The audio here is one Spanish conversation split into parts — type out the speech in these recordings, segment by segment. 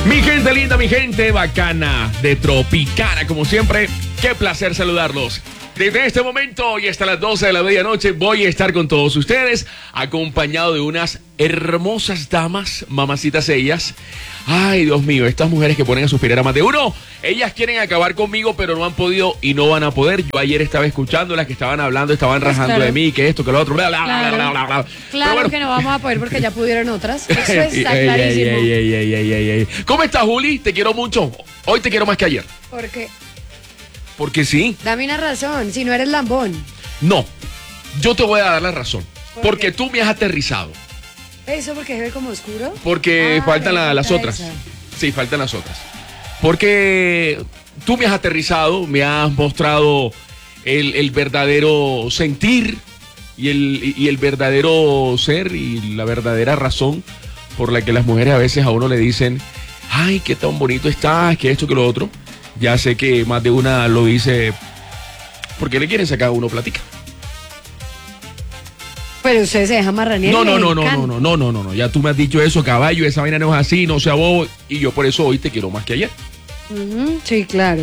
Mi gente linda, mi gente bacana de Tropicana, como siempre, qué placer saludarlos. Desde este momento y hasta las 12 de la medianoche voy a estar con todos ustedes, acompañado de unas hermosas damas, mamacitas ellas. Ay, Dios mío, estas mujeres que ponen a suspirar a más de uno. Ellas quieren acabar conmigo, pero no han podido y no van a poder. Yo ayer estaba escuchándolas que estaban hablando, estaban rajando de mí, que esto, que lo otro, bla, bla, bla, bla, bla, bla. Claro bueno, que no vamos a poder porque ya pudieron otras. Eso está clarísimo. ¿Cómo estás, Juli? Te quiero mucho. Hoy te quiero más que ayer. ¿Por qué? Porque sí. Dame una razón, si no eres lambón. No, yo te voy a dar la razón. Porque tú me has aterrizado. ¿Eso porque se ve como oscuro? Porque faltan las otras. Esa. Sí, faltan las otras. Porque tú me has aterrizado, me has mostrado el verdadero sentir y el verdadero ser y la verdadera razón por la que las mujeres a veces a uno le dicen, ay, qué tan bonito estás, que esto, que lo otro. Ya sé que más de una lo dice porque le quieren sacar a uno platica. Pero usted se deja marranear. No. Ya tú me has dicho eso, caballo, esa vaina no es así, no sea bobo. Y yo por eso hoy te quiero más que ayer. Sí, claro.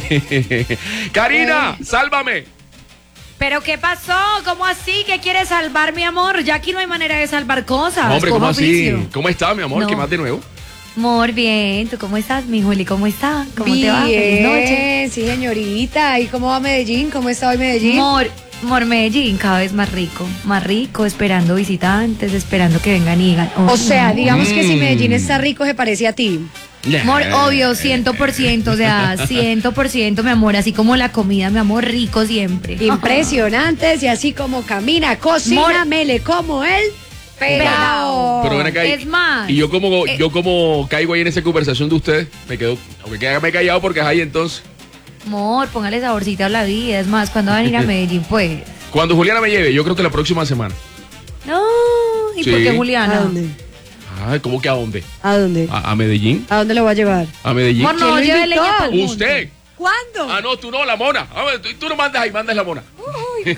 Karina, sálvame. ¿Pero qué pasó? ¿Cómo así? ¿Qué quieres salvar, mi amor? Ya aquí no hay manera de salvar cosas. Hombre, ¿cómo así? Oficio. ¿Cómo estás, mi amor? No. ¿Qué más de nuevo? Amor, bien. ¿Tú cómo estás, mi Juli? ¿Cómo estás? ¿Cómo te va? Feliz Bien, noche. sí, señorita. ¿Y cómo va Medellín? ¿Cómo está hoy Medellín? Amor, Medellín, cada vez más rico, esperando visitantes, esperando que vengan y digan. O sea, digamos que si Medellín está rico, se parece a ti. Amor, obvio, 100%, o sea, 100%, mi amor, así como la comida, mi amor, rico siempre. Impresionantes y así como camina, cocina, mele como él. Pelao. Pero ven acá. Es más. Y yo como caigo ahí en esa conversación de ustedes, me quedo, aunque quédame callado porque es ahí entonces. Amor, póngale saborcito a la vida. Es más, ¿cuándo van a ir a Medellín, pues? Cuando Juliana me lleve, yo creo que la próxima semana. No, ¿y Sí. por qué Juliana? ¿A dónde? Ay, ¿cómo que a dónde? ¿A dónde? ¿A Medellín? ¿A dónde lo voy a llevar? ¿A Medellín? Amor, no, ¿Quién lo lleve invitó? leña pa'l monte. ¿Usted? ¿Cuándo? Ah, no, tú no, la mona. A ver, tú no mandas ahí, mandas la mona. Uy,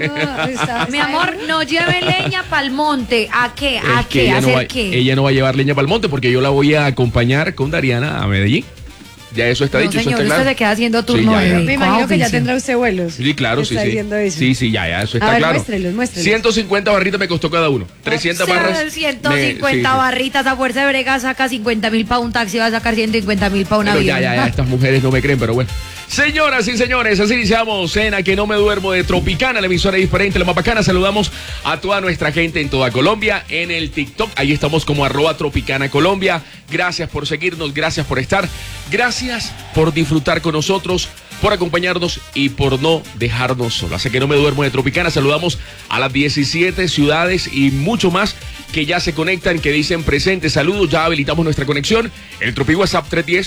Mi amor, no lleve leña pa'l monte. ¿A qué? ¿A Es que qué? ella ¿A no, va, hacer qué? ella no va a llevar leña para el monte porque yo la voy a acompañar con Dariana a Medellín. Ya eso está No, dicho, señor, eso está usted claro. se queda haciendo turno Sí, ya, ya. de Me imagino que ya oficio. tendrá usted vuelos. Sí, claro, sí, Está sí. diciendo eso. Sí, ya, eso está A ver, claro. muéstrelos. 150 barritas me costó cada uno. 300 barras. 150 sí. barritas a fuerza de brega saca 50.000 para un taxi, va a sacar 150.000 para un Pero avión. ya, estas mujeres no me creen, pero bueno. Señoras y señores, así iniciamos Cena que no me duermo de Tropicana, la emisora diferente, la más bacana. Saludamos a toda nuestra gente en toda Colombia, en el TikTok. Ahí estamos como @Tropicana Colombia. Gracias por seguirnos, gracias por estar. Gracias por disfrutar con nosotros, por acompañarnos y por no dejarnos solos. Así que no me duermo de Tropicana. Saludamos a las 17 ciudades y mucho más que ya se conectan, que dicen presente. Saludos, ya habilitamos nuestra conexión. El Tropi WhatsApp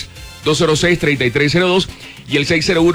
310-206-3302 y el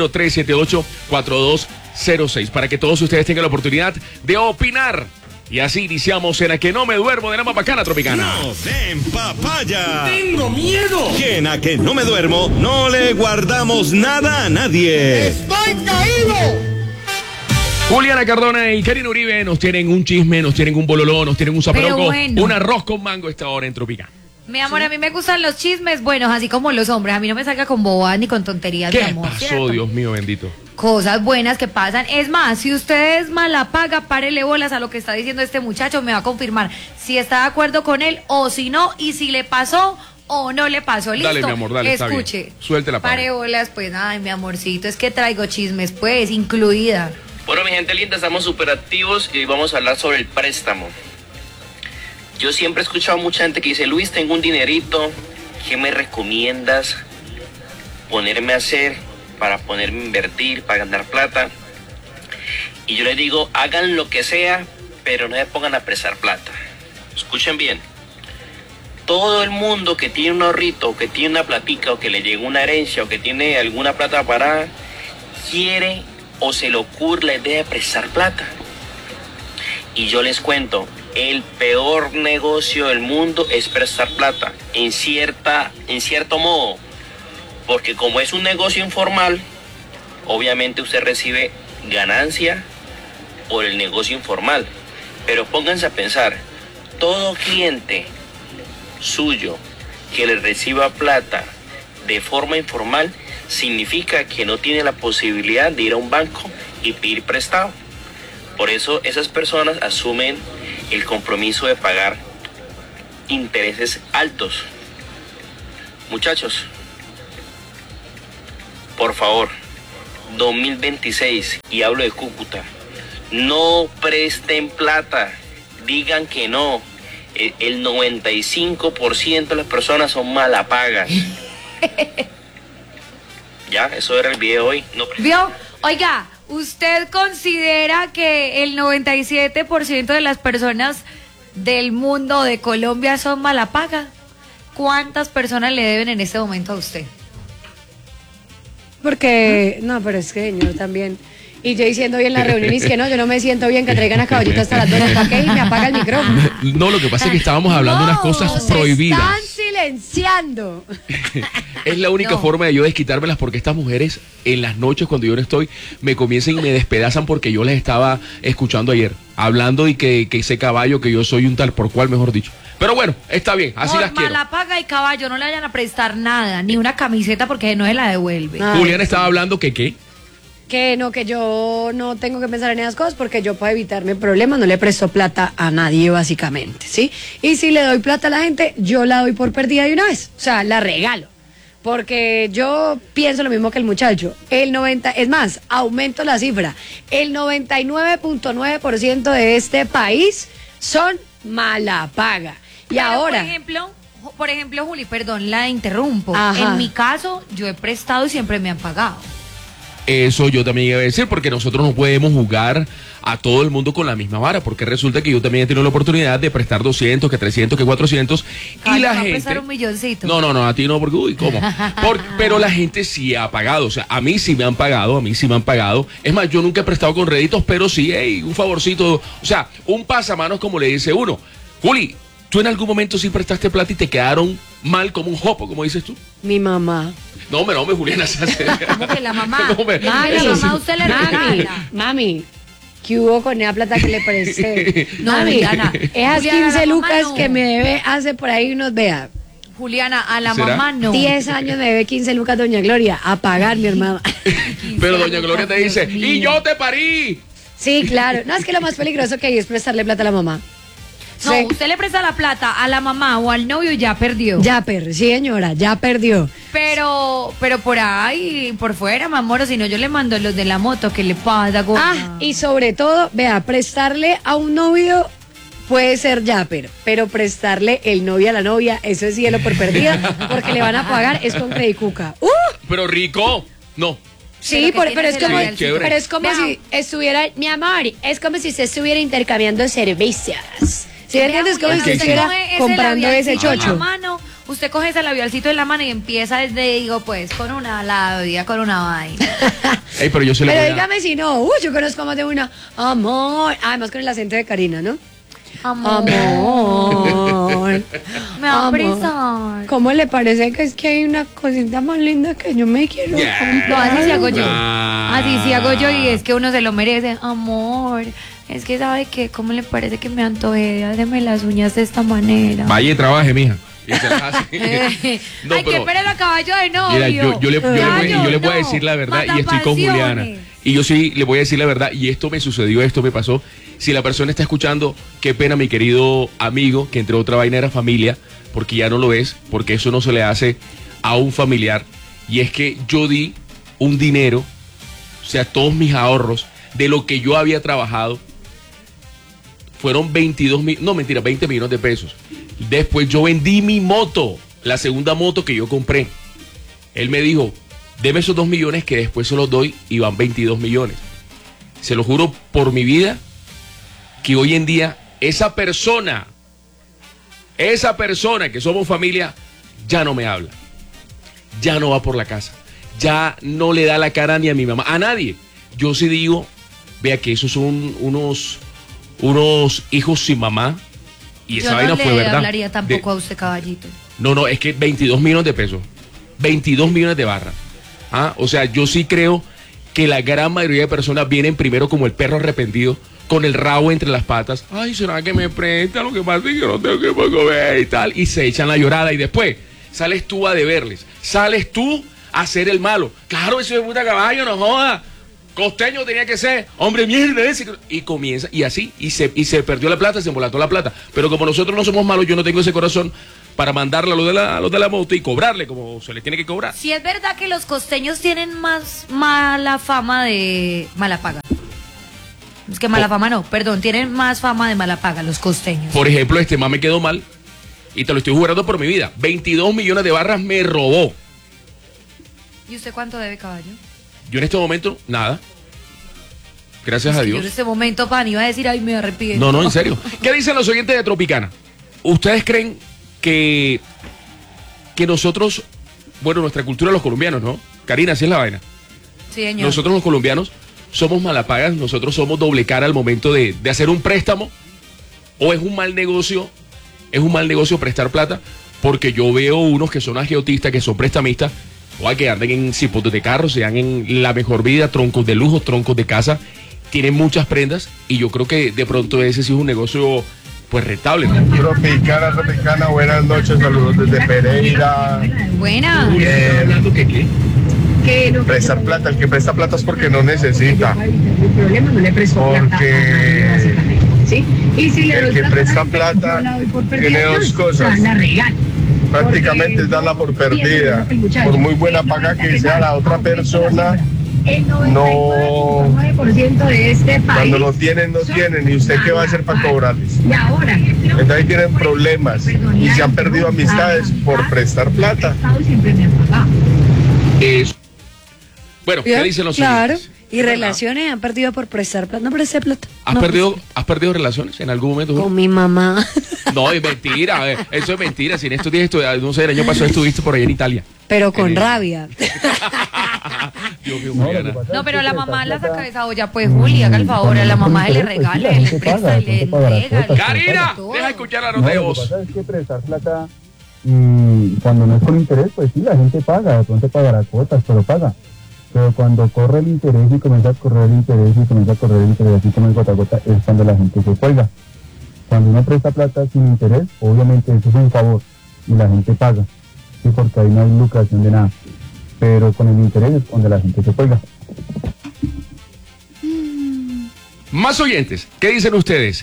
601-378-4206 para que todos ustedes tengan la oportunidad de opinar. Y así iniciamos en A Que No Me Duermo de la más bacana Tropicana. ¡No den papaya! ¡Tengo miedo! Que en A Que No Me Duermo no le guardamos nada a nadie. ¡Estoy caído! Juliana Cardona y Karina Uribe nos tienen un chisme, nos tienen un bololó, nos tienen un zaparoco, bueno. un arroz con mango esta hora en Tropicana. Mi amor, a mí me gustan los chismes buenos, así como los hombres. A mí no me salga con bobadas ni con tonterías, mi ¿Qué amor. pasó, ¿cierto? Dios mío bendito? Cosas buenas que pasan. Es más, si usted es mala paga, párele bolas a lo que está diciendo este muchacho, me va a confirmar si está de acuerdo con él o si no, y si le pasó o no le pasó. Listo. Dale, mi amor, dale, está bien. Escuche. Suelte la paga. Pare bolas, pues, ay, mi amorcito, es que traigo chismes, pues, incluida. Bueno, mi gente linda, estamos súper activos y hoy vamos a hablar sobre el préstamo. Yo siempre he escuchado a mucha gente que dice, Luis, tengo un dinerito, ¿qué me recomiendas ponerme a hacer para ponerme a invertir, para ganar plata? Y yo les digo, hagan lo que sea, pero no se pongan a prestar plata. Escuchen bien. Todo el mundo que tiene un ahorrito, o que tiene una platica, o que le llegó una herencia, o que tiene alguna plata parada, quiere o se le ocurre la idea de prestar plata. Y yo les cuento, el peor negocio del mundo es prestar plata, en cierto modo, porque como es un negocio informal, obviamente usted recibe ganancia por el negocio informal, pero pónganse a pensar, todo cliente suyo que le reciba plata de forma informal significa que no tiene la posibilidad de ir a un banco y pedir prestado. Por eso esas personas asumen el compromiso de pagar intereses altos. Muchachos, por favor, 2026, y hablo de Cúcuta, no presten plata, digan que no. El 95% de las personas son malapagas. Ya, eso era el video de hoy. No ¿Vio? Oiga, ¿usted considera que el 97% de las personas del mundo de Colombia son malapagas? ¿Cuántas personas le deben en este momento a usted? Porque, no, pero es que yo también. Y yo diciendo bien en la reunión, y es que no, yo no me siento bien que traigan a Caballito hasta las 2 ¿para qué? Y me apaga el micrófono. No, lo que pasa es que estábamos hablando de unas cosas prohibidas. Están silenciando. Es la única forma de yo desquitármelas, porque estas mujeres en las noches cuando yo no estoy me comienzan y me despedazan porque yo les estaba escuchando ayer, hablando y que ese caballo, que yo soy un tal por cual, mejor dicho. Pero bueno, está bien, así las quiero. Malapaga y caballo, no le vayan a prestar nada, ni una camiseta porque no se la devuelve. Julián estaba hablando que ¿qué? Que no, que yo no tengo que pensar en esas cosas porque yo, para evitarme problemas, no le presto plata a nadie, básicamente, ¿sí? Y si le doy plata a la gente, yo la doy por perdida de una vez, o sea, la regalo. Porque yo pienso lo mismo que el muchacho. Es más, aumento la cifra. El 99.9% de este país son malapaga. Y pero, ahora... Por ejemplo, Juli, perdón, la interrumpo. Ajá. En mi caso, yo he prestado y siempre me han pagado. Eso yo también iba a decir, porque nosotros no podemos jugar a todo el mundo con la misma vara, porque resulta que yo también he tenido la oportunidad de prestar 200, que 300, que 400, y la gente... prestar $1 milloncito. No, a ti no, porque, uy, ¿cómo? Pero la gente sí ha pagado, o sea, a mí sí me han pagado. Es más, yo nunca he prestado con réditos, pero sí, un favorcito, o sea, un pasamanos, como le dice uno. Juli, ¿tú en algún momento sí prestaste plata y te quedaron mal como un jopo, como dices tú? Mi mamá. No, Juliana. ¿Cómo que la mamá? Mami, la mamá usted le regala. Mami, ¿qué hubo con esa plata que le presté? No, mami, Juliana. esas Juliana, 15 la mamá lucas no. que me debe hace por ahí unos, vea. Juliana, a la ¿Será? mamá no. 10 años me debe 15 lucas, doña Gloria, a pagar, mi hermana. Pero doña Gloria te dice, Dios ¡y mío. yo te parí! Sí, claro. No, es que lo más peligroso que hay es prestarle plata a la mamá. No, Sí. usted le presta la plata a la mamá o al novio y ya perdió. Sí, señora, ya perdió. Pero por ahí, por fuera, mi amor, o si no yo le mando los de la moto, ¿qué le pasa, gorda? Y sobre todo, vea, prestarle a un novio puede ser yapper, pero prestarle el novio a la novia, eso es cielo por perdida, porque le van a pagar, es con Credicuca. Pero rico, no. Sí, pero es como, chévere. pero es como Vea. si estuviera, mi amor, es como si usted estuviera intercambiando servicios. ¿Sí me entiendes? Como si Juliana, usted estuviera coge ese comprando ese labialcito en la chocho. mano, usted coge ese labialcito en la mano y empieza desde, digo, pues, con una labia, con una vaina. Ey, pero yo se la Pero voy a- dígame si no, yo conozco más de una, amor, además con el acento de Karina, ¿no? Amor. Amor. Me va a Amor. prestar. ¿Cómo le parece que es que hay una cosita más linda que yo me quiero Yeah. comprar? No, así sí hago yo. Ah. Así sí hago yo y es que uno se lo merece. Amor, es que sabe que, ¿cómo le parece que me antojé? Hágame las uñas de esta manera. Vaya y trabaje, mija. Y se las hace. No, Ay, que pero- espere la caballo de novio. Mira, yo le voy a No, decir la verdad, y estoy con matapasiones. Juliana. Y yo sí le voy a decir la verdad, y esto me sucedió, esto me pasó. Si la persona está escuchando, qué pena, mi querido amigo, que entre otra vaina era familia, porque ya no lo es, porque eso no se le hace a un familiar. Y es que yo di un dinero, o sea, todos mis ahorros, de lo que yo había trabajado, fueron 20 millones de pesos. Después yo vendí mi moto, la segunda moto que yo compré. Él me dijo, deme esos 2 millones que después se los doy, y van 22 millones. Se lo juro por mi vida que hoy en día esa persona que somos familia, ya no me habla. Ya no va por la casa. Ya no le da la cara ni a mi mamá, a nadie. Yo sí digo, vea que esos son unos hijos sin mamá. Y esa Yo vaina no fue le verdad. hablaría tampoco a usted, caballito. No, es que 22 millones de pesos. 22 millones de barras. O sea, yo sí creo que la gran mayoría de personas vienen primero como el perro arrepentido, con el rabo entre las patas. Ay, ¿será que me presta? Lo que pasa es que yo no tengo que comer y tal. Y se echan la llorada y después sales tú a deberles, sales tú a hacer el malo. Claro, ese es puta caballo, no joda. Costeño tenía que ser, hombre, mierda ese. Y comienza, y así, y se perdió la plata, se embolató la plata. Pero como nosotros no somos malos, yo no tengo ese corazón para mandarle a los de la moto y cobrarle como se le tiene que cobrar. Si es verdad que los costeños tienen más mala fama de mala paga. Es que mala fama no, perdón, tienen más fama de mala paga los costeños. Por ejemplo, este más me quedó mal, y te lo estoy jurando por mi vida, 22 millones de barras me robó. ¿Y usted cuánto debe, caballo? Yo en este momento, nada. Gracias a Dios. Yo en este momento, pan, iba a decir, ay, me arrepiento. No, en serio. ¿Qué dicen los oyentes de Tropicana? ¿Ustedes creen que nosotros, bueno, nuestra cultura, los colombianos, ¿no? Karina, así es la vaina. Sí, señor. Nosotros los colombianos somos malapagas, nosotros somos doble cara al momento de hacer un préstamo, o es un mal negocio prestar plata, porque yo veo unos que son agiotistas, que son prestamistas, o que anden en cipotes de carros, sean en la mejor vida, troncos de lujo, troncos de casa, tienen muchas prendas, y yo creo que de pronto ese sí es un negocio pues rentable, ¿no? Tropicana, buenas noches, saludos desde Pereira. Buena. ¿Hablando qué? Prestar plata, el que presta plata es porque no necesita. Porque el que presta plata tiene dos cosas. Prácticamente es darla por perdida. Por muy buena paga que sea la otra persona, no, cuando no tienen, ¿y usted qué va a hacer para cobrarles? Entonces ahí tienen problemas y se han perdido amistades por prestar plata. Bueno, ¿qué dicen los Claro, oyentes? y relaciones han perdido por prestar plata. No presté plata. ¿Has perdido relaciones en algún momento? Con mi mamá. No, es mentira, eso es mentira. Si en estos días, no sé, el año pasado estuviste por allá en Italia. Pero con rabia. Dios mío, Juliana. No, pero la mamá la saca de esa olla, pues Juli, haga el favor, a la mamá le regala, le presta, le entrega. Karina, deja escuchar la nota de voz. Lo que pasa es que prestar plata, cuando no es con interés, pues sí, la gente paga, de pronto pagará cuotas, pero paga. Pero cuando corre el interés y comienza a correr el interés y comienza a correr el interés, así como el gota a gota, es cuando la gente se cuelga. Cuando uno presta plata sin interés, obviamente eso es un favor y la gente paga, sí, porque ahí no hay lucración de nada. Pero con el interés es cuando la gente se cuelga. Más oyentes, ¿qué dicen ustedes?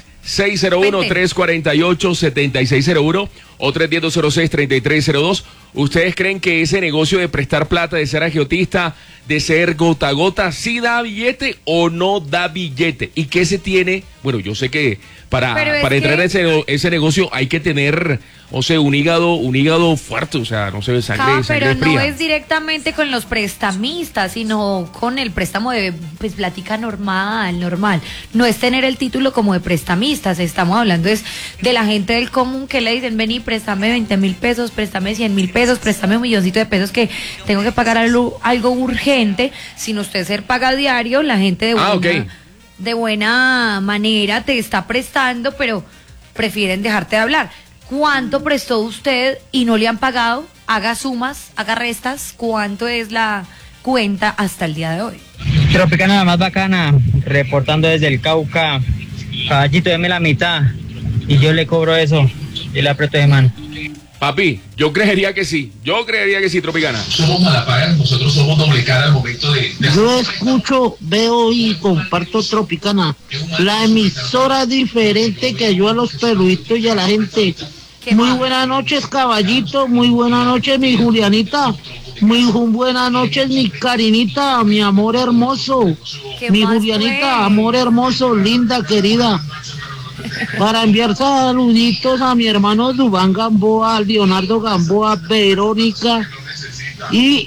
601-348-7601 o 310-206-3302. ¿Ustedes creen que ese negocio de prestar plata, de ser agiotista, de ser gota a gota, sí da billete o no da billete? ¿Y qué se tiene? Bueno, yo sé que para entrar en ese negocio hay que tener, o sea, un hígado fuerte, o sea, no sé, sangre pero fría. no es directamente con los prestamistas, sino con el préstamo de pues plática normal. No es tener el título como de prestamistas, estamos hablando es de la gente del común que le dicen, vení, préstame 20,000 pesos, préstame 100,000 pesos, préstame 1,000,000 de pesos que tengo que pagar algo urgente, sin usted ser paga diario, la gente de buena manera te está prestando, pero prefieren dejarte de hablar. ¿Cuánto prestó usted y no le han pagado? Haga sumas, haga restas. ¿Cuánto es la cuenta hasta el día de hoy? Tropicana, la más bacana, reportando desde el Cauca. Caballito, deme la mitad y yo le cobro eso y le aprieto de mano. Papi, yo creería que sí, Tropicana. Somos malapagas, nosotros somos doble cara al momento de Yo escucho, veo y comparto Tropicana, la emisora diferente que ayuda a los perruitos y a la gente. Muy buenas noches, caballito, muy buenas noches, mi Julianita, muy buenas noches, mi Karinita, mi amor hermoso, mi Julianita, amor hermoso, linda, querida. Para enviar saluditos a mi hermano Dubán Gamboa, Leonardo Gamboa, Verónica y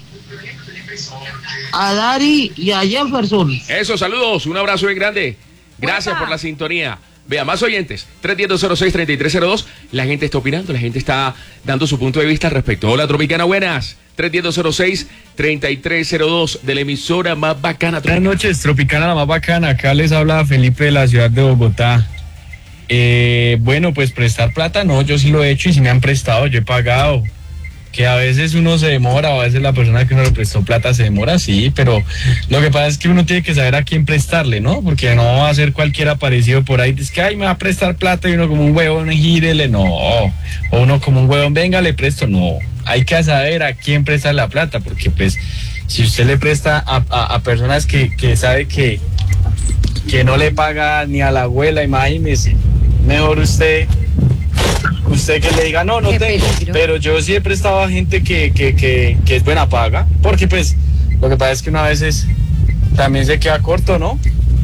a Dari y a Jefferson. Eso, saludos, un abrazo bien grande. Gracias por la sintonía. Vea, más oyentes, 310-206-3302. La gente está opinando, la gente está dando su punto de vista al respecto. Hola, Tropicana, buenas. 310-206-3302 de la emisora más bacana. Buenas noches, Tropicana, la más bacana. Acá les habla Felipe de la ciudad de Bogotá. Bueno, pues prestar plata, no, yo sí lo he hecho y si me han prestado, yo he pagado. Que a veces uno se demora, o a veces la persona que uno le prestó plata se demora, sí, pero lo que pasa es que uno tiene que saber a quién prestarle, ¿no? Porque no va a ser cualquier aparecido por ahí, es que, ay, me va a prestar plata y uno como un huevón, gírele, no. O uno como un huevón, venga, le presto, no. hay que saber a quién prestar la plata, porque pues si usted le presta a personas que sabe que no le paga ni a la abuela, imagínese, mejor usted que le diga no tengo, peligro. Pero yo sí he prestado a gente que es buena paga, porque pues lo que pasa es que uno a veces también se queda corto, ¿no?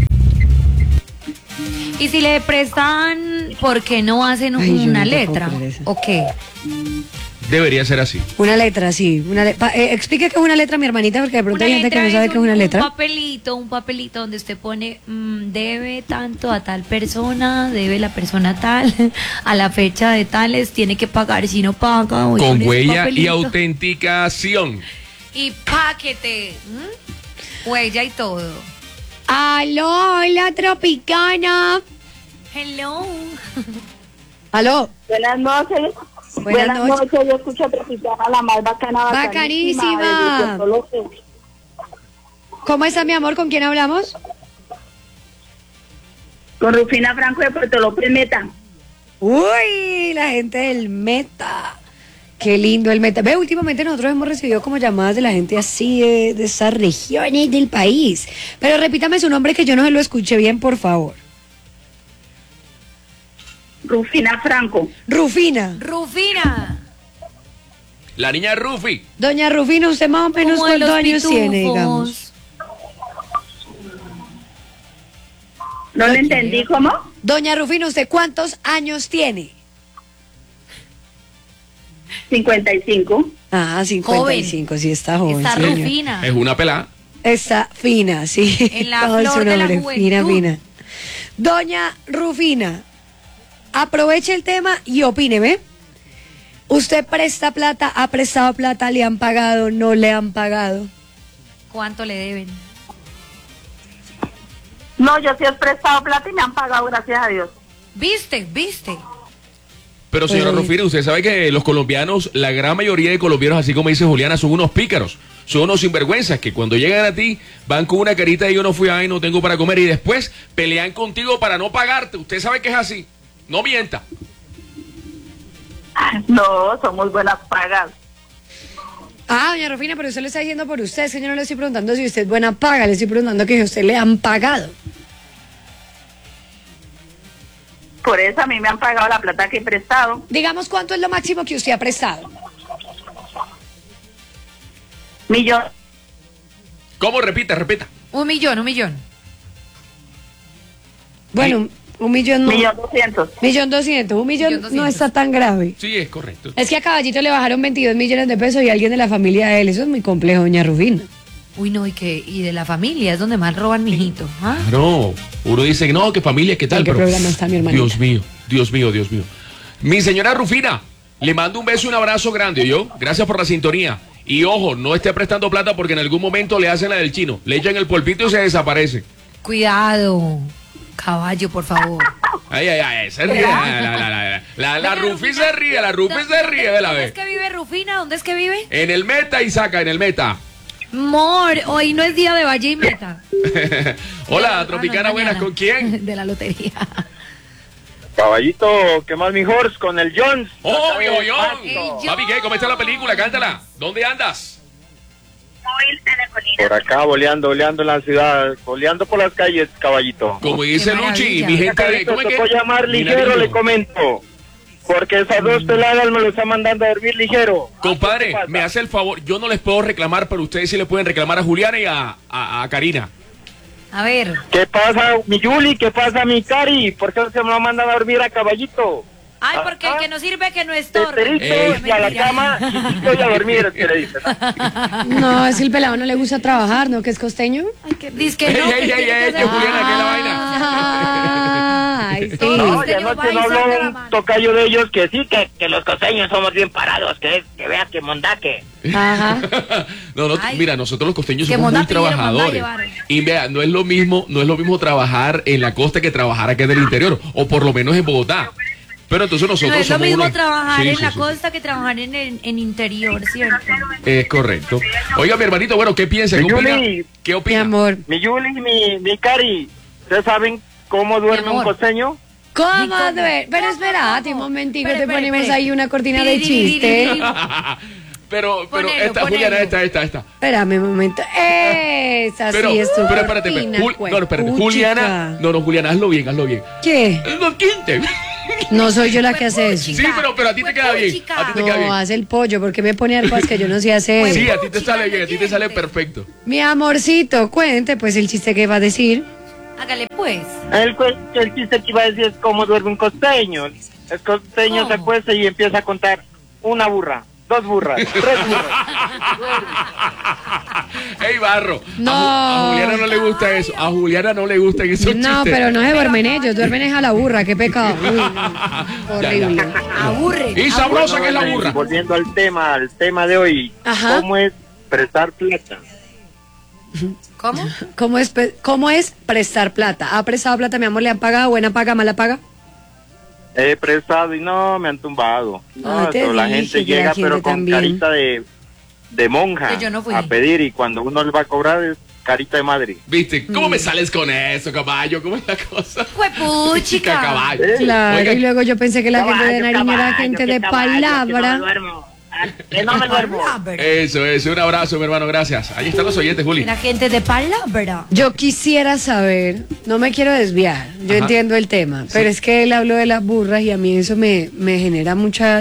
Y si le prestan, ¿por qué no hacen una letra? ¿O qué? Debería ser así. Una letra, sí. Explique qué es una letra, mi hermanita, porque de pronto hay gente que no sabe qué es una letra. Un papelito donde usted pone debe tanto a tal persona, debe la persona tal, a la fecha de tales, tiene que pagar, si no paga. Con huella y autenticación. Y paquete. Huella y todo. Aló, hola Tropicana. Hello. Aló. Buenas noches. Buenas noches. Yo escucho Tropicana, la más bacana. Bacanísima. ¿Cómo está, mi amor? ¿Con quién hablamos? Con Rufina Franco de Puerto López Meta. Uy, la gente del Meta. Qué lindo el Meta. Ve, últimamente nosotros hemos recibido como llamadas de la gente así de esas regiones del país. Pero repítame su nombre que yo no se lo escuché bien, por favor. Rufina Franco. Rufina. La niña Rufi. Doña Rufina, ¿usted más o menos cuántos años tiene, digamos? No le entendí, ¿cómo? Doña Rufina, ¿usted cuántos años tiene? 55. Ah, 55, joven. Sí está joven. Está Rufina. Es una pelada. Está fina, sí. En la flor de la juventud. Fina. Doña Rufina, aproveche el tema y opíneme. ¿Usted presta plata, ha prestado plata, le han pagado, no le han pagado? ¿Cuánto le deben? No, yo sí he prestado plata y me han pagado, gracias a Dios. ¿Viste? Pero señora Rufina, usted sabe que los colombianos, la gran mayoría de colombianos, así como dice Juliana, son unos pícaros, son unos sinvergüenzas que cuando llegan a ti van con una carita de yo no fui, ay, no tengo para comer, y después pelean contigo para no pagarte. Usted sabe que es así, no mienta. No, son muy buenas pagas. Ah, doña Rufina, pero usted lo está diciendo por usted, señor, no le estoy preguntando si usted es buena paga, le estoy preguntando que si a usted le han pagado. Por eso a mí me han pagado la plata que he prestado. Digamos, ¿cuánto es lo máximo que usted ha prestado? 1.000.000. ¿Cómo? Repita. 1.000.000. Bueno, 1.000.000 no. 1.200.000. 1.200.000. 1.000.000 no está tan grave. Sí, es correcto. Es que a Caballito le bajaron 22 millones de pesos y alguien de la familia de él. Eso es muy complejo, doña Rufina. Uy, no, y de la familia es donde más roban, mijito. ¿Ah? No, uno dice, no, que familia, ¿qué tal? ¿En qué programa está mi hermanita? Dios mío. Mi señora Rufina, le mando un beso y un abrazo grande, ¿yo? Gracias por la sintonía. Y ojo, no esté prestando plata porque en algún momento le hacen la del chino. Le echan el polvito y se desaparece. Cuidado, caballo, por favor. Ay, se ríe. La Rufi se ríe, de la vez. ¿Dónde es que vive Rufina? ¿Dónde es que vive? En el Meta, Isaca, en el Meta. Mor, hoy no es día de Valle y Meta. Hola, Tropicana, buenas, ¿con quién? De la lotería. Caballito, ¿qué más, mi Horse? Con el Jones. ¡Oh, viejo John! Papi, ¿qué? ¿Cómo está la película? Cántala. ¿Dónde andas? Por acá, boleando en la ciudad, boleando por las calles, caballito. Como dice Luchi, mi gente de... ¿Cómo es que? Llamar ligero, le comento. Porque esas dos peladas me lo están mandando a dormir ligero. Compadre, me hace el favor, yo no les puedo reclamar, pero ustedes sí le pueden reclamar a Juliana y a Karina. A ver. ¿Qué pasa, mi Yuli? ¿Qué pasa, mi Cari? ¿Por qué se me lo mandan a dormir a Caballito? Ay, porque el que no sirve que no estorbe. Y a la cama y estoy a dormir, ¿qué le dicen? No, es que el pelado no le gusta trabajar, ¿no? ¿Que es costeño? Dice que no. Juliana, ¿qué es la vaina? Ay, sí. No, ya no habló un tocayo de ellos que sí, que los costeños somos bien parados, que vea que mondaque. Ajá. No, mira, nosotros los costeños Que somos muy mondaque trabajadores. Y vea, no es lo mismo trabajar en la costa que trabajar aquí en el interior, o por lo menos en Bogotá. Pero entonces nosotros no es lo somos mismo trabajar en la costa que trabajar en interior, ¿cierto? Es correcto. Oiga, mi hermanito, bueno, ¿qué piensa? ¿Qué opina? Mi amor. Mi Yuli, mi Cari, ¿ustedes saben cómo duerme un costeño? ¿Cómo duerme? Pero espérate un momentico, te ponemos ahí una cortina de chiste. Pero Ponelo, esta, ponelo. Juliana, esta. Espérame un momento. Esa Pero sí es tu espérate, cortina, no, espérate. Juliana, Juliana, hazlo bien. ¿Qué? No quinte. No soy yo la que hace eso. Sí, pero a ti te queda bien. A ti te queda bien. No, hace el pollo, porque me pone cosas que yo no sé hacer. Sí, a ti te sale bien, a ti te sale perfecto. Mi amorcito, cuente pues el chiste que va a decir. Hágale pues. El chiste que iba a decir es cómo duerme un costeño. El costeño se acuesta y empieza a contar una burra, 2 burras, 3 burras. ¡Ey, Barro! No. A Juliana no le gusta eso. A Juliana no le gustan esos chistes. No, pero no se duermen ellos, duermen es a la burra, qué pecado. Uy, no. Horrible. Aburre. Y sabrosa que es la burra. Volviendo al tema de hoy, Ajá. ¿cómo es prestar plata? ¿Cómo? ¿Cómo es prestar plata? ¿Ha prestado plata, mi amor? ¿Le han pagado? ¿Buena paga, mala paga? He prestado y no, me han tumbado. No, te eso, la dije gente que la llega gente pero con también. carita de monja Que yo no fui. a pedir y cuando uno le va a cobrar es carita de madre. ¿Viste? ¿Cómo me sales con eso, caballo? ¿Cómo es la cosa? Fue puchica. Caballo. Claro, Oiga, y luego yo pensé que la gente de Caballo, Nariño era caballo, gente que de caballo, palabra. Que no me duermo. Eso, un abrazo, mi hermano, gracias. Ahí están los oyentes, Juli. La gente de palabra. Yo quisiera saber, no me quiero desviar, yo Ajá. entiendo el tema, pero es que él habló de las burras y a mí eso me genera mucha...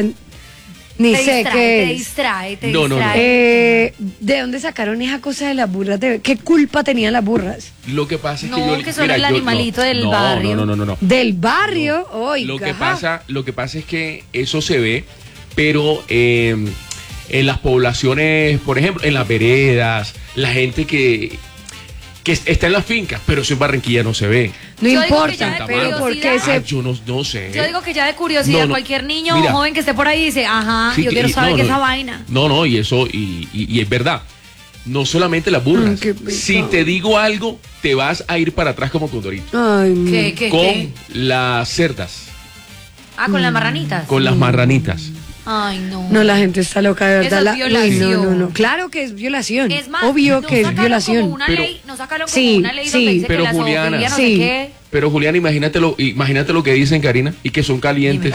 Ni Te sé distrae, qué te es. distrae, te No, no, no. distrae. ¿De dónde sacaron esa cosa de las burras? ¿Qué culpa tenían las burras? Lo que pasa es que No, yo... que son mira, el yo- animalito del barrio. No. ¿Del barrio? Oiga. Lo que pasa es que eso se ve, pero en las poblaciones, por ejemplo, en las veredas, la gente que está en las fincas, pero eso en Barranquilla no se ve. No Yo digo que importa, ya de pero ¿por qué curiosidad- se... Yo no sé. Yo digo que ya de curiosidad, No, no. cualquier niño Mira. o joven que esté por ahí dice, ajá, Sí, yo quiero y- saber no, qué es no. esa vaina. No, y eso, y es verdad. No solamente las burras. qué pecado. Si te digo algo, te vas a ir para atrás como Condorito. Ay, no. ¿Qué? Con las cerdas, Ah, con las marranitas. con las marranitas. Ay, no. No, la gente está loca, de Eso verdad. es violación. No. Claro que es violación. Es más, Obvio no que es sacaron violación. Como una Pero- ley, no sacaron como Sí, una ley sí, donde dice pero que la Juliana, zoofilia no sí. sé qué. Pero Julián, imagínate lo que dicen, Karina, y que son calientes.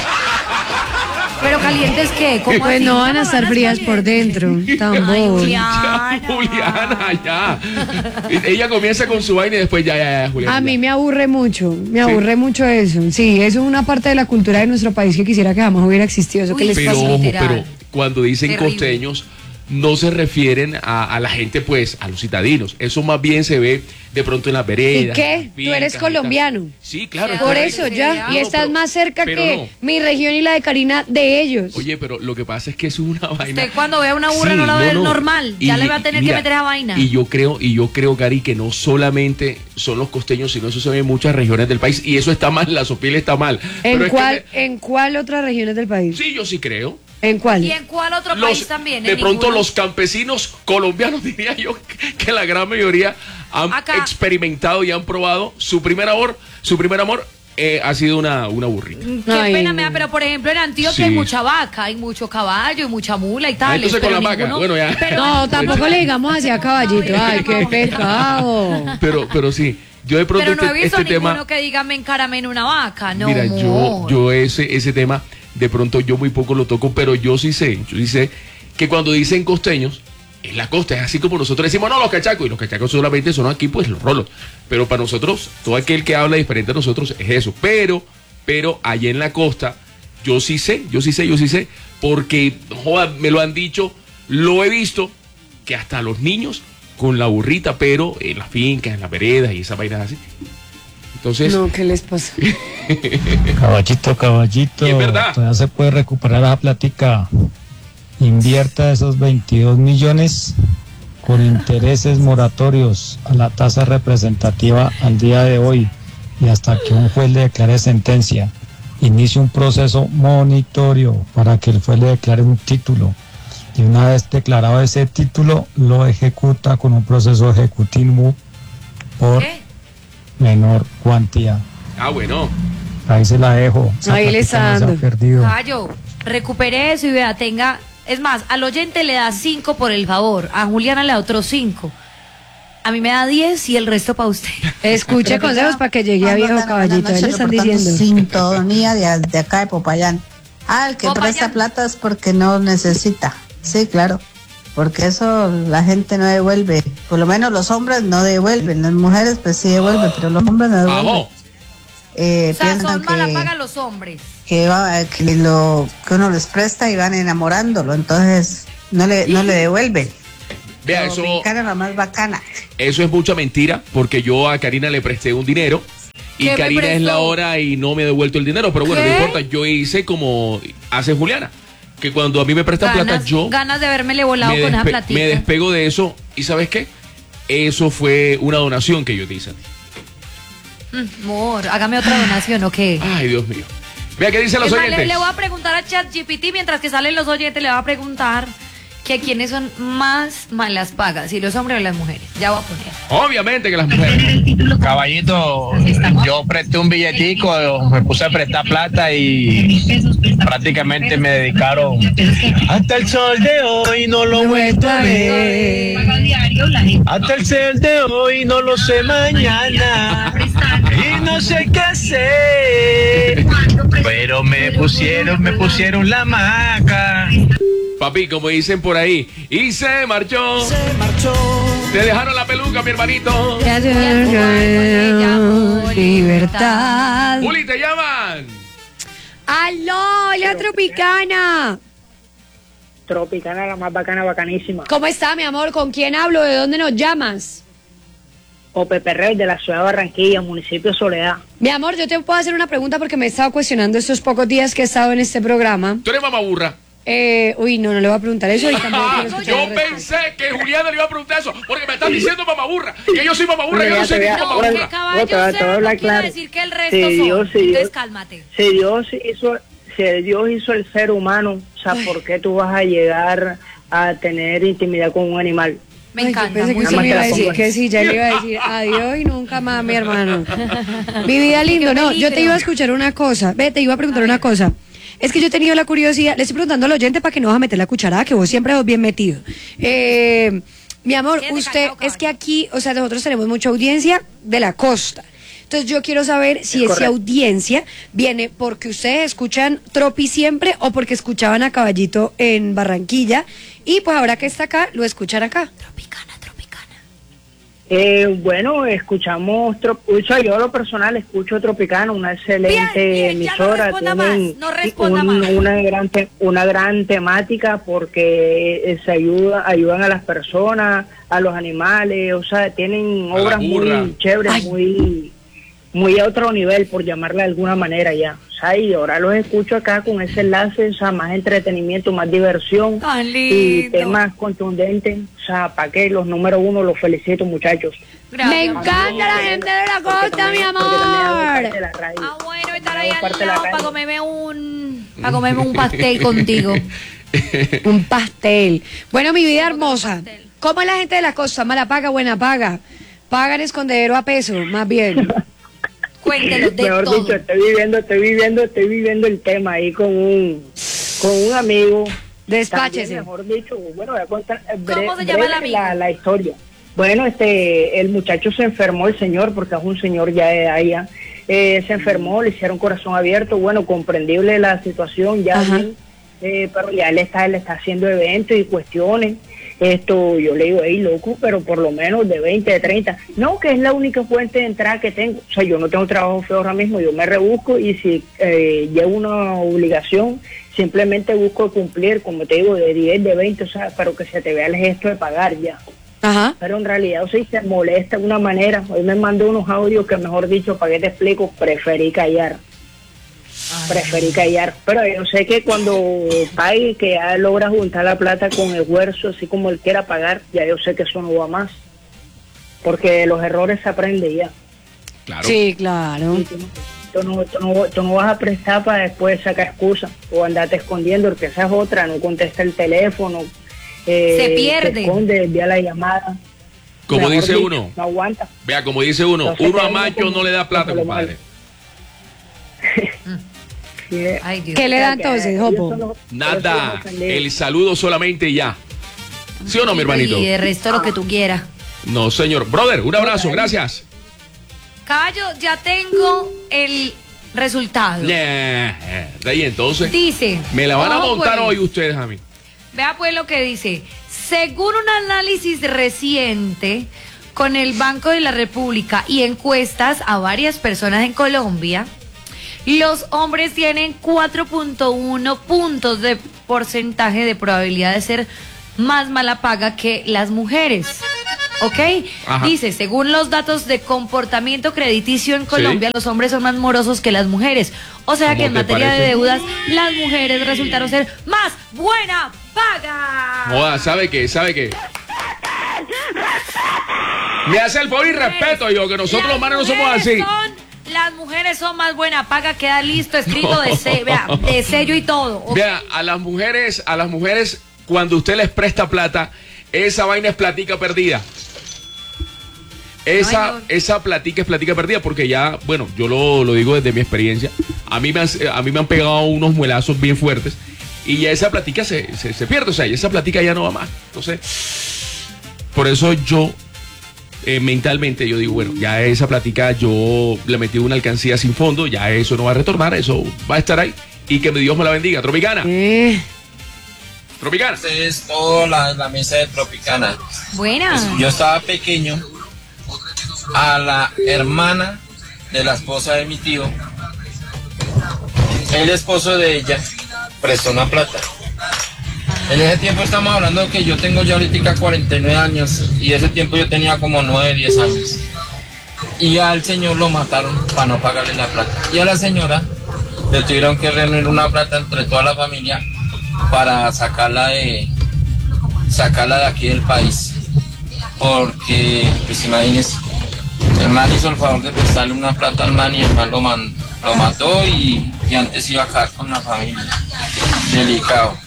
Pero calientes qué, ¿cómo Pues así? no van a estar frías por dentro. Tan Ay, bobo. Juliana. Juliana, ya. Ella comienza con su vaina y después ya, Juliana. A mí ya. me aburre mucho eso. Sí, eso es una parte de la cultura de nuestro país que quisiera que jamás hubiera existido. Eso que Uy, les Pero pasa. ojo, literal. pero cuando dicen Terrible. costeños, no se refieren a la gente, pues, a los citadinos. Eso más bien se ve de pronto en las ¿Y veredas. qué? en las Tú fincas eres y tal. colombiano. Sí, claro. es Por correcto. eso ya. No, Y estás pero- más cerca pero que no. mi región y la de Karina de ellos. Oye, pero lo que pasa es que es una vaina. Usted cuando ve a una burra Sí, no la ve no. normal. Ya Y- le va a tener mira, que meter esa vaina. Y yo creo, Gary, que no solamente son los costeños, sino eso se ve en muchas regiones del país. Y eso está mal, la sopila está mal. Pero es que ¿En cuál otras regiones del país? sí, yo sí creo. ¿En cuál? ¿Y en cuál otro Los- país también? de En pronto ninguno. los campesinos colombianos, diría yo, que la gran mayoría han Acá. experimentado y han probado su primer amor ha sido una burrita. Qué Ay, pena no. me da, pero por ejemplo en Antioquia Sí. hay mucha vaca, hay mucho caballo, hay mucha mula y tal. Entonces con la vaca, bueno, ya. No, tampoco le digamos hacia caballito. Ay, qué pecado. Pero sí, yo de pronto Pero no he visto este ninguno tema, que diga me encarame en una vaca, no. mira, amor. yo ese tema, de pronto yo muy poco lo toco, pero yo sí sé que cuando dicen costeños, es la costa, es así como nosotros decimos, no, los cachacos, y los cachacos solamente son aquí, pues los rolos. Pero para nosotros, todo aquel que habla diferente a nosotros es eso. Pero allá en la costa, yo sí sé, porque, joda, me lo han dicho, lo he visto, que hasta los niños con la burrita, pero en las fincas, en las veredas y esas vainas así. Entonces, No, ¿qué les pasa? Caballito, Y es verdad. todavía se puede recuperar esa plática. Invierta esos 22 millones con intereses moratorios a la tasa representativa al día de hoy y hasta que un juez le declare sentencia. Inicie un proceso monitorio para que el juez le declare un título. Y una vez declarado ese título, lo ejecuta con un proceso ejecutivo por ¿Qué? menor cuantía. bueno. Ahí se la dejo. Esa Ahí le plática no está se ha dando. perdido. Caballo, recupere eso y vea, tenga. Es más, al oyente le da 5 por el favor, a Juliana le da otros 5. A mí me da 10 y el resto para usted. Escuche consejos para que llegue a viejo caballito. Ahí le están diciendo. Sintonía de acá de Popayán. Ah, el que Popayán. presta plata es porque no necesita. Sí, claro. Porque eso la gente no devuelve. Por lo menos los hombres no devuelven. Las mujeres pues sí devuelven, pero los hombres no devuelven. O sea, son que, mala paga los hombres. que uno les presta y van enamorándolo. Entonces no le devuelven. Vea, eso, Dominicana la más bacana. eso es mucha mentira, porque yo a Karina le presté un dinero y Karina es la hora y no me ha devuelto el dinero. Pero bueno, no importa, yo hice como hace Juliana, que cuando a mí me prestan plata, yo ganas de haberme volado con esa platita. me despego de eso. ¿Y sabes qué? Eso fue una donación que yo te hice. Amor, hágame otra donación, ¿o qué? Ay, Dios mío. Vea, ¿qué dicen los oyentes? Le voy a preguntar a ChatGPT, mientras que salen los oyentes, le voy a preguntar que quiénes son más malas pagas, si los hombres o las mujeres. Ya voy a poner. Obviamente que las mujeres. Caballito, yo presté un billetico, me puse a prestar plata y prácticamente me dedicaron hasta el sol de hoy, no lo he vuelto a ver. Hasta el sol de hoy, no lo sé mañana. Y no sé qué hacer. Pero me pusieron la maca. Papi, como dicen por ahí, y se marchó. Te dejaron la peluca, mi hermanito. Libertad. Juli, te llaman. ¡Aló! ¡La Tropicana! Tropicana, la más bacana, bacanísima. ¿Cómo está, mi amor? ¿Con quién hablo? ¿De dónde nos llamas? Pepe Rey, de la ciudad de Barranquilla, municipio de Soledad. Mi amor, yo te puedo hacer una pregunta porque me he estado cuestionando estos pocos días que he estado en este programa. ¿Tú eres mamá burra? Uy, no le voy a preguntar eso. Y tampoco quiero escuchar yo el resto. pensé que Juliana le iba a preguntar eso, porque me estás diciendo mamá burra, que yo soy mamá burra, yo no soy ni mamá burra. Caballo, usted no quiere decir que el resto son. Entonces cálmate. Si Dios hizo el ser humano, o sea, ¿por qué tú vas a llegar a tener intimidad con un animal? Me encanta. Pensé que usted me iba a decir que sí, ya le iba a decir adiós y nunca más, mi hermano. Mi vida lindo, no, yo te iba a escuchar una cosa, te iba a preguntar una cosa. Es que yo he tenido la curiosidad, le estoy preguntando al oyente para que no vas a meter la cucharada, que vos siempre sos bien metido. Mi amor, usted, es que aquí, o sea, nosotros tenemos mucha audiencia de la costa. Entonces yo quiero saber si esa audiencia viene porque ustedes escuchan Tropi siempre o porque escuchaban a Caballito en Barranquilla y pues ahora que está acá, lo escuchan acá. Tropicana. Bueno, escuchamos, o sea, yo a lo personal escucho Tropicana, una excelente emisora, tienen una gran temática porque ayudan a las personas, a los animales, o sea, tienen obras muy chéveres, muy a otro nivel, por llamarle de alguna manera ya. O sea, y ahora los escucho acá con ese enlace, o sea, más entretenimiento, más diversión y temas contundentes. O sea, para que los número uno, los felicito, muchachos. Gracias. Me encanta la gente de la costa, mi amor. Bueno, estar ahí al lado para comerme un pastel contigo. Un pastel. Bueno, mi vida hermosa. ¿Cómo es la gente de la costa? ¿Mala paga, buena paga? ¿Pagan escondedero a peso? Más bien. Cuéntenos de mejor todo. Dicho, estoy viviendo el tema ahí con un amigo. Despáchese. También, mejor dicho, bueno, voy a contar ¿Cómo se llama el amigo? La historia. Bueno, el muchacho se enfermó, el señor, porque es un señor ya de allá, se enfermó, le hicieron corazón abierto, bueno, comprendible la situación, ya bien, pero ya él está haciendo eventos y cuestiones. Yo le digo, hey, loco, pero por lo menos de 20, de 30. No, que es la única fuente de entrada que tengo. O sea, yo no tengo trabajo feo ahora mismo, yo me rebusco y si llevo una obligación, simplemente busco cumplir, como te digo, de 10, de 20, o sea, pero que se te vea el gesto de pagar ya. Pero en realidad, o sea, se molesta de una manera. Hoy me mandó unos audios que, mejor dicho, ¿para qué te explico? Preferí callar. Pero yo sé que cuando pague, que ya logra juntar la plata con esfuerzo, así como él quiera pagar, ya yo sé que eso no va más, porque de los errores se aprende ya. Claro. Sí, claro. Tú no vas a prestar para después sacar excusa o andarte escondiendo, porque esa es otra, no contesta el teléfono, se pierde, se esconde, envía la llamada. Como dice uno, no aguanta. Vea, como dice uno, Entonces, uno a macho no le da plata, compadre. Ay, Dios. ¿Qué le da entonces, Jopo? Nada, el saludo solamente y ya. ¿Sí o no, mi hermanito? Y de resto lo que tú quieras. No, señor. Brother, un abrazo, gracias. Caballo, ya tengo el resultado. De ahí entonces. Dice. Me la van a ojo, montar pues, hoy ustedes a mí. Vea pues lo que dice. Según un análisis reciente con el Banco de la República y encuestas a varias personas en Colombia, los hombres tienen 4.1 puntos de porcentaje de probabilidad de ser más mala paga que las mujeres. ¿Ok? Ajá. Dice, según los datos de comportamiento crediticio en Colombia, los hombres son más morosos que las mujeres. O sea que en materia de deudas, las mujeres resultaron ser más buena paga. Joda, ¿sabe qué? Me hace el favor y respeto yo, que nosotros los manes no somos así. Las mujeres son más buena paga, queda listo, escrito de sello y todo. ¿Okay? Vea, a las mujeres, cuando usted les presta plata, esa vaina es platica perdida. Esa platica es platica perdida, porque ya, bueno, yo lo digo desde mi experiencia. A mí me han pegado unos muelazos bien fuertes y ya esa platica se pierde, o sea, esa platica ya no va más. Entonces, por eso yo mentalmente yo digo, bueno, ya esa platica yo le metí una alcancía sin fondo, ya eso no va a retornar, eso va a estar ahí y que Dios me la bendiga. Tropicana. Tropicana. Este es toda la mesa de Tropicana. Buena. Pues yo estaba pequeño, a la hermana de la esposa de mi tío, el esposo de ella prestó una plata. En ese tiempo estamos hablando de que yo tengo ya ahorita 49 años y ese tiempo yo tenía como 9, 10 años. Y al señor lo mataron para no pagarle la plata. Y a la señora le tuvieron que reunir una plata entre toda la familia para sacarla de aquí del país. Porque, pues imagínense, el man hizo el favor de prestarle una plata al man y el man lo mató y antes iba a acabar con la familia. Delicado.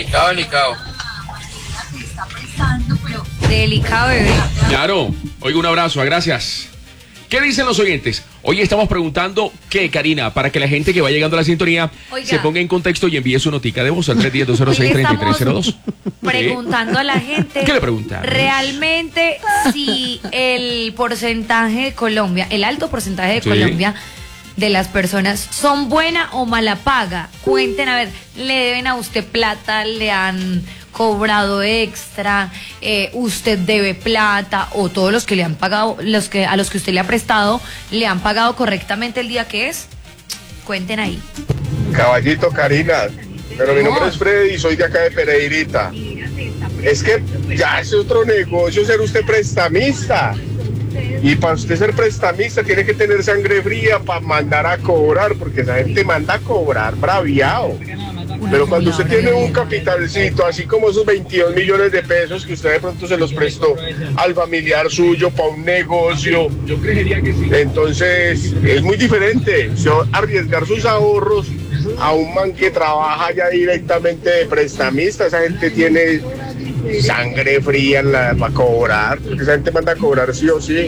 Delicado, bebé. Claro. Oiga, un abrazo, gracias. ¿Qué dicen los oyentes? Hoy estamos preguntando qué, Karina, para que la gente que va llegando a la sintonía se ponga en contexto y envíe su notica de voz al 310-206-3302. Preguntando a la gente. ¿Qué le preguntaron? Realmente, si el porcentaje de Colombia, el alto porcentaje de Colombia de las personas son buena o mala paga. Cuenten, a ver, ¿le deben a usted plata? ¿Le han cobrado extra? ¿Usted debe plata? ¿O todos los que le han pagado, a los que usted le ha prestado, le han pagado correctamente el día que es? Cuenten ahí. Caballito, Karina, pero mi nombre es Freddy y soy de acá de Pereirita. Es que ya es otro negocio ser usted prestamista. Y para usted ser prestamista tiene que tener sangre fría para mandar a cobrar, porque esa gente manda a cobrar braviado. Pero cuando usted tiene un capitalcito, así como esos 22 millones de pesos que usted de pronto se los prestó al familiar suyo para un negocio, yo creería que sí. Entonces es muy diferente arriesgar sus ahorros a un man que trabaja ya directamente de prestamista. Esa gente tiene sangre fría para cobrar, porque esa gente manda a cobrar sí o sí.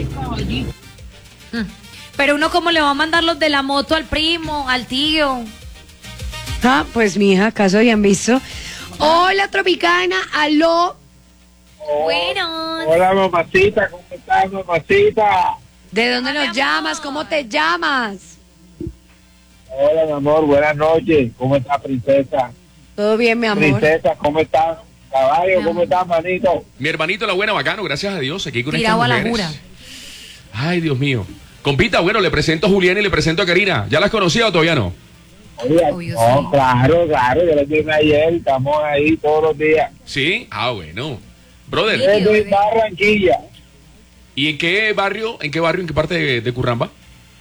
Pero uno, ¿cómo le va a mandar los de la moto al primo, al tío? Ah, pues mija, ¿acaso habían visto? Hola, Tropicana, aló. Buenos. Hola, mamacita, ¿cómo estás, mamacita? ¿De dónde nos llamas? ¿Cómo te llamas? Hola, mi amor, buenas noches. ¿Cómo estás, princesa? Todo bien, mi amor. Princesa, ¿cómo estás? Caballo, ¿cómo estás, manito? Mi hermanito, la buena, bacano, gracias a Dios, aquí con Tirado estas a la mujeres. jura. Ay, Dios mío. Compita, bueno, le presento a Julián y le presento a Karina. ¿Ya las conocía o todavía no? Oye, no, claro, yo les dije ayer, estamos ahí todos los días. ¿Sí? Ah, bueno. Brother. Desde Barranquilla. ¿Y en qué barrio, en qué parte de Curramba?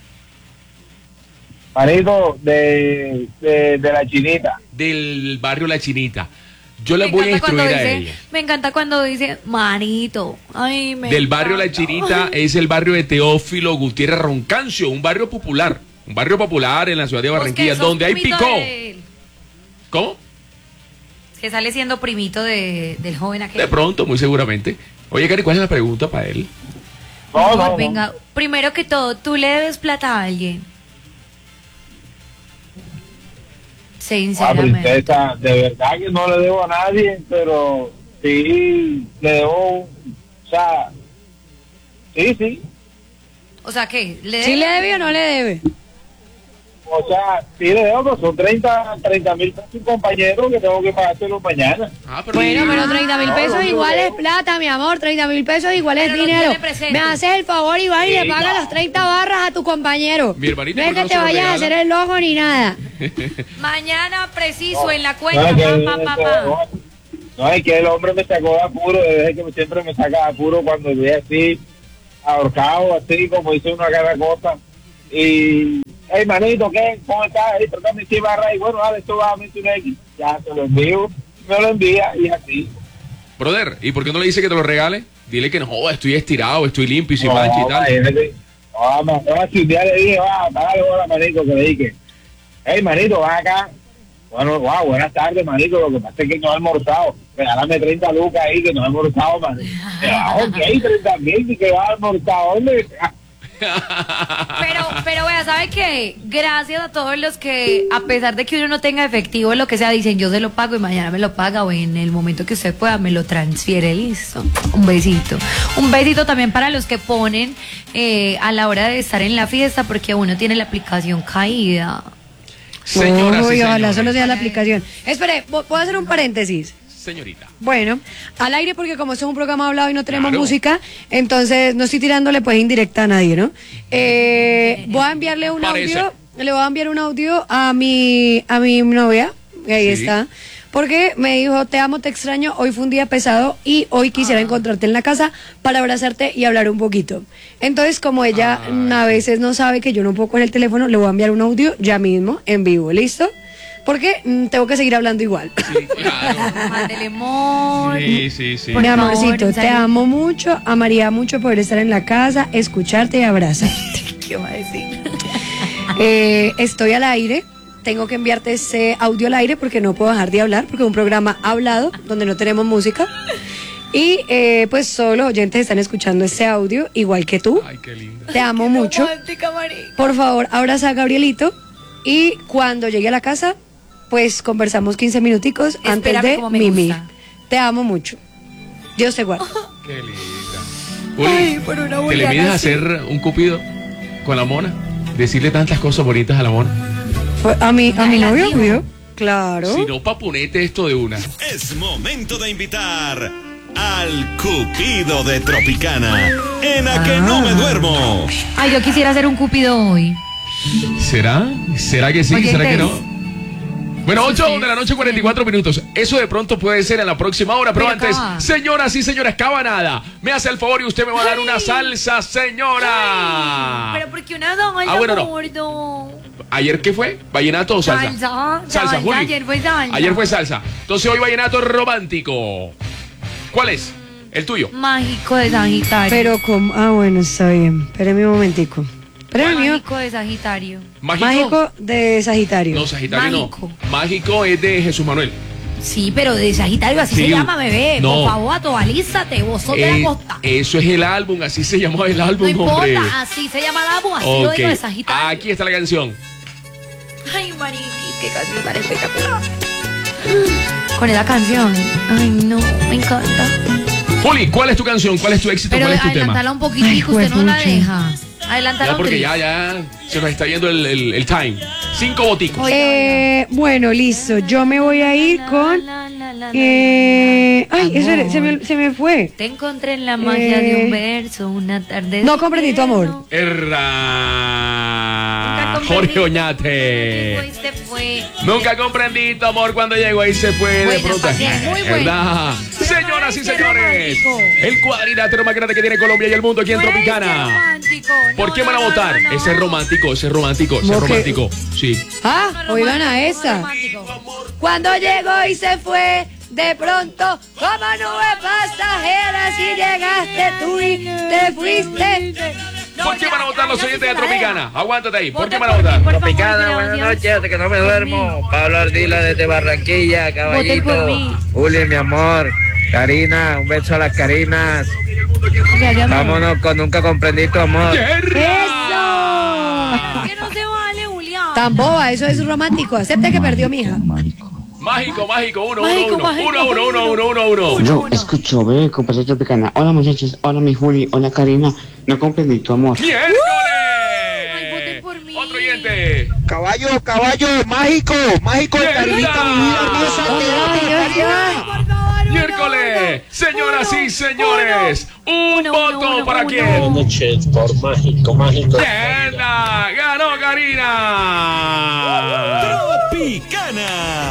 Manito, de la Chinita. Del barrio La Chinita. Yo les voy a instruir a ella. Me encanta cuando dice, manito. Ay, Del barrio La Chinita es el barrio de Teófilo Gutiérrez Roncancio, un barrio popular. Un barrio popular en la ciudad de Barranquilla, donde hay picó. ¿Cómo? Que sale siendo primito del joven aquel. De pronto, muy seguramente. Oye, Cari, ¿cuál es la pregunta para él? No, venga, primero que todo, ¿tú le debes plata a alguien? Sinceramente. Princesa, de verdad que no le debo a nadie, pero sí le debo, o sea, sí. O sea, ¿qué? ¿Sí le debe o no le debe? O sea, sí le debo, son 30.000 pesos un compañero que tengo que pagártelo mañana. Bueno, pero 30.000 pesos igual es plata, mi amor. 30.000 pesos igual es dinero. Me haces el favor y vas y le pagas las 30 barras a tu compañero. Mi hermanito, no es que te vayas a hacer el loco ni nada. Mañana preciso en la cuenta, papá. No, es que el hombre me sacó de apuro, desde que siempre me saca de apuro cuando ve así, ahorcado, así como dice uno a cada cosa. Y, hey, manito, ¿qué? ¿Cómo estás? Hey, tratame si barra y bueno, dale, esto va a 21X. Ya, se lo envío, me lo envía y así. Brother, ¿y por qué no le dice que te lo regale? Dile que no, estoy estirado, estoy limpio y sin mancha y tal. No, si un día le dije, dale, hola, manito, que le dije, hey, manito, va acá. Bueno, buenas tardes, manito, lo que pasa es que no he almorzado. Regálame 30 lucas ahí, que no he almorzado, manito. Ok, 30.000 y que va a almorzar, ¿dónde? Pero vea, ¿sabe qué? Gracias a todos los que, a pesar de que uno no tenga efectivo, lo que sea, dicen yo se lo pago y mañana me lo paga o en el momento que usted pueda me lo transfiere, listo. Un besito. Un besito también para los que ponen a la hora de estar en la fiesta porque uno tiene la aplicación caída. Señoras y ojalá señores. solo sea la aplicación. Espere, ¿puedo hacer un paréntesis? Señorita. Bueno, al aire porque como esto es un programa hablado y no tenemos Claro. música, entonces no estoy tirándole pues indirecta a nadie, ¿no? Voy a enviarle un Parece. audio, le voy a enviar un audio a mi novia, y ahí Sí. está, porque me dijo, te amo, te extraño, hoy fue un día pesado y hoy quisiera encontrarte en la casa para abrazarte y hablar un poquito. Entonces, como ella a veces no sabe que yo no puedo con el teléfono, le voy a enviar un audio ya mismo, en vivo, ¿listo? Porque tengo que seguir hablando igual. Mándele amor. Sí. Mi amorcito, te amo mucho, amaría mucho poder estar en la casa, escucharte y abrazarte. ¿Qué va a decir? Estoy al aire, tengo que enviarte ese audio al aire porque no puedo dejar de hablar, porque es un programa hablado, donde no tenemos música. Y pues solo los oyentes están escuchando ese audio, igual que tú. Ay, qué linda. Te amo mucho. Romántica, María. Por favor, abraza a Gabrielito y cuando llegue a la casa, pues conversamos 15 minuticos antes Espérame de como me mimir. gusta. Te amo mucho. Dios te guarde. Qué linda. Ay, por una ¿te le buena mides a así. hacer un cupido con la mona? Decirle tantas cosas bonitas a la mona. A mi novio, obvio. Claro. Si no, papunete esto de una. Es momento de invitar al Cupido de Tropicana. En A que no me duermo. Ay, yo quisiera hacer un cupido hoy. ¿Será? ¿Será que sí? Oye, ¿Será que Tess. no? Bueno, 8 de la noche, 44 minutos. Eso de pronto puede ser en la próxima hora, pero Pero antes, acaba. señoras y señores, cabanada, me hace el favor y usted me va a dar una salsa, señora. Pero porque una doña bueno, no. gordo. ¿Ayer qué fue? ¿Vallenato o salsa? Salsa, Juli. Ayer fue salsa. Ayer fue salsa. Entonces hoy vallenato romántico. ¿Cuál es? ¿El tuyo? Mágico de Sagitario. Pero como... bueno, está bien. Espérame un momentico. Espérame, mío. Mágico de Sagitario. Mágico de Sagitario. No, Sagitario Mágico. no. Mágico es de Jesús Manuel. Sí, pero de Sagitario así Sí. se llama, bebé. No. Por favor, actualízate, vos sos de la costa. Eso es el álbum, así se llamaba el No álbum, hombre. importa, así se llama la voz, así lo Ok. digo de Sagitario. Aquí está la canción. Ay, Mariquis, qué canción tan espectacular. Con esa canción. Ay, no, me encanta. Juli, ¿cuál es tu canción? ¿Cuál es tu éxito? Pero ¿Cuál es tu tema? adelántala un poquitico, usted no la deja. Adelántala Ya, un porque tris. ya se nos está yendo el time. 5 boticos. Bueno, listo. Yo me voy a ir con... ay, espere, se me fue. Te encontré en la magia de un verso, una tarde. No comprendí tu amor. Jorge Oñate. Se fue. Nunca comprendí tu amor cuando llegó y se fue de Buena, pronto. Fabián, muy buena. ¿Verdad? Señoras y señores, el cuadrilátero más grande que tiene Colombia y el mundo aquí en Tropicana. Romántico. ¿Por qué van a votar? Ese es romántico, ese es romántico, ese es ¿Cómo que? romántico. Sí. Oigan a esa. Cuando llegó y se fue, de pronto, como nube pasajera, si llegaste tú y te fuiste. ¿Por qué van a votar los oyentes de Tropicana? Aguántate ahí. ¿Por qué van a votar? Tropicana, buenas noches, hasta que no me duermo. Pablo Ardila desde Barranquilla, Voten por Caballito. mí. Juli, mi amor. Karina, un beso a las Karinas. Vámonos con Nunca comprendí tu amor. ¡Eso! Que no se vale, Julián. Tan boba, eso es romántico. Acepte que perdió mi hija. Mágico, mágico, uno. Yo escucho, ve, compadre Tropicana. Hola muchachos, hola mi Juli, hola Karina. No comprendí tu amor. ¡Miércoles! Otro oyente siguiente. Caballo mágico, Carinita, mi vida hermosa. Miércoles, señoras y señores, un voto para quién. Buenas noches, por mágico. ¡Tienda! ¡Ganó Karina!